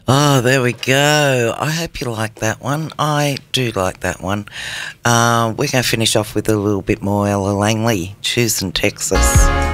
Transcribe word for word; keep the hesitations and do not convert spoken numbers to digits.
Oh, there we go. I hope you like that one. I do like that one. Uh, we're going to finish off with a little bit more Ella Langley, Choosing Texas.